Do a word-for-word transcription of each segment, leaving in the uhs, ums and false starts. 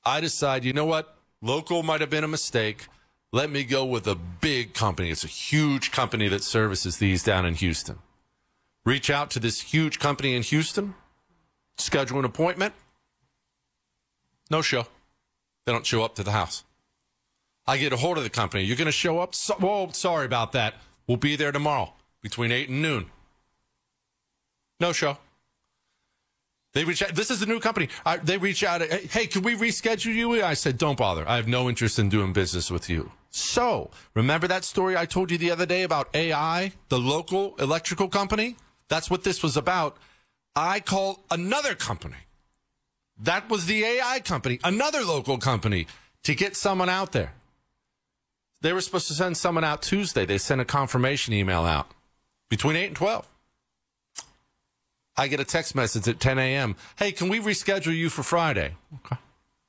I decide, you know what? Local might have been a mistake. Let me go with a big company. It's a huge company that services these down in Houston. Reach out to this huge company in Houston. Schedule an appointment. No show. They don't show up to the house. I get a hold of the company. You're going to show up? So, whoa, sorry about that. We'll be there tomorrow between eight and noon. No show. They reach out. This is a new company. I, they reach out. Hey, can we reschedule you? I said, don't bother. I have no interest in doing business with you. So, remember that story I told you the other day about A I, the local electrical company? That's what this was about. I called another company. That was the A I company, another local company, to get someone out there. They were supposed to send someone out Tuesday. They sent a confirmation email out between eight and twelve. I get a text message at ten a.m. Hey, can we reschedule you for Friday? Okay.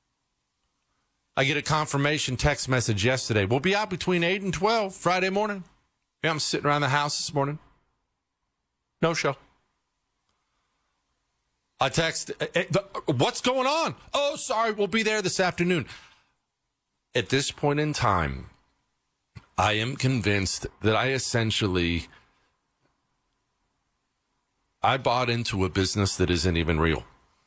I get a confirmation text message yesterday. We'll be out between eight and twelve Friday morning. Yeah, I'm sitting around the house this morning. No show. I text, what's going on? Oh, sorry, we'll be there this afternoon. At this point in time, I am convinced that I essentially, I bought into a business that isn't even real.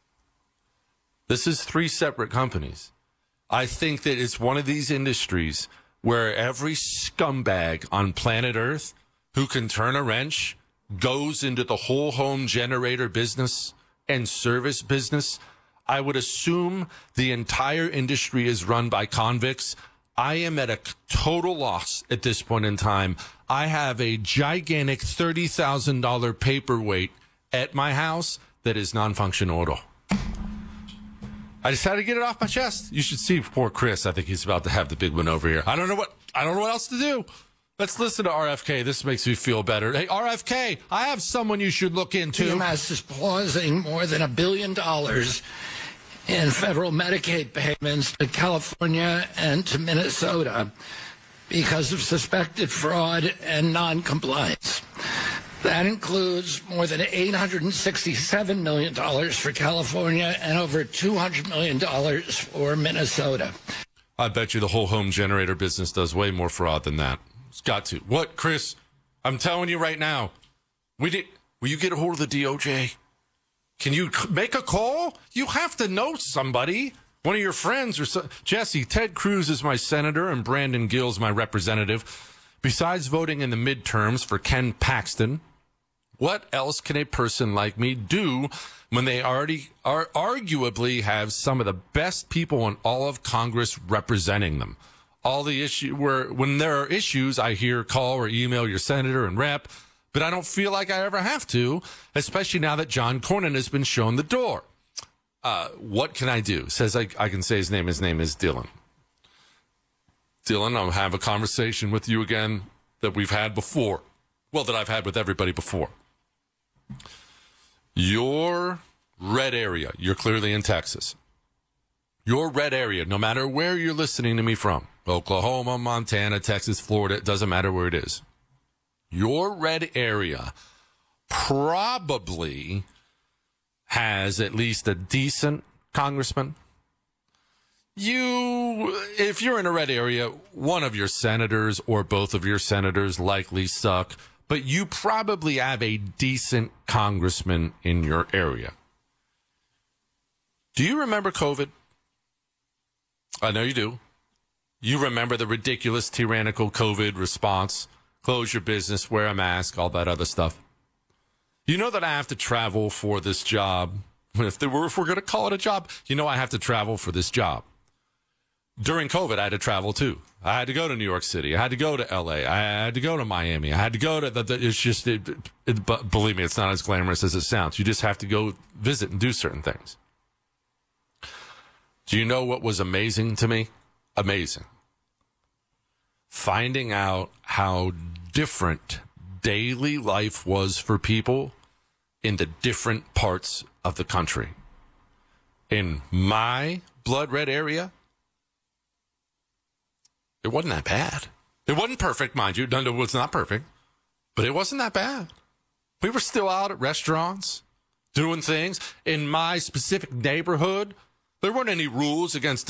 This is three separate companies. I think that it's one of these industries where every scumbag on planet Earth who can turn a wrench goes into the whole home generator business and service business. I would assume the entire industry is run by convicts. I am at a total loss at this point in time. I have a gigantic thirty thousand dollars paperweight at my house that is non-functional at all. I just had to get it off my chest. You should see poor Chris. I think he's about to have the big one over here. I don't know what, I don't know what else to do. Let's listen to R F K. This makes me feel better. Hey, R F K, I have someone you should look into. C M S is pausing more than a billion dollars in federal Medicaid payments to California and to Minnesota because of suspected fraud and noncompliance. That includes more than eight hundred sixty-seven million dollars for California and over two hundred million dollars for Minnesota. I bet you the whole home generator business does way more fraud than that. It's got to. What, Chris? I'm telling you right now. We did. Will you get a hold of the D O J? Can you make a call? You have to know somebody. One of your friends or so. Jesse, Ted Cruz is my senator and Brandon Gill's my representative. Besides voting in the midterms for Ken Paxton, what else can a person like me do when they already are arguably have some of the best people in all of Congress representing them? All the issue where when there are issues, I hear call or email your senator and rep, but I don't feel like I ever have to, especially now that John Cornyn has been shown the door. Uh, what can I do? Says I, I can say his name. His name is Dylan. Dylan, I'll have a conversation with you again that we've had before. Well, that I've had with everybody before. Your red area, you're clearly in Texas. Your red area, no matter where you're listening to me from, Oklahoma, Montana, Texas, Florida, it doesn't matter where it is. Your red area probably has at least a decent congressman. You, if you're in a red area, one of your senators or both of your senators likely suck, but you probably have a decent congressman in your area. Do you remember COVID? I know you do. You remember the ridiculous, tyrannical COVID response. Close your business, wear a mask, all that other stuff. You know that I have to travel for this job. If, there were, if we're going to call it a job, you know I have to travel for this job. During COVID, I had to travel too. I had to go to New York City. I had to go to L A. I had to go to Miami. I had to go to the, the it's just, it, it, but believe me, it's not as glamorous as it sounds. You just have to go visit and do certain things. Do you know what was amazing to me? Amazing. Finding out how different daily life was for people in the different parts of the country. In my blood red area, it wasn't that bad. It wasn't perfect, mind you. It was not perfect, but it wasn't that bad. We were still out at restaurants, doing things. In my specific neighborhood, there weren't any rules against